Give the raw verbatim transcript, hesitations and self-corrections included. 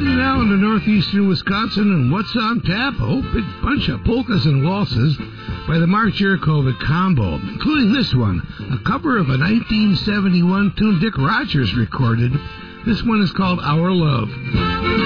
Heading down to northeastern Wisconsin, and what's on tap? Oh, big bunch of polkas and waltzes by the Mark Jerichovic Combo, including this one, a cover of a nineteen seventy-one tune Dick Rogers recorded. This one is called Our Love.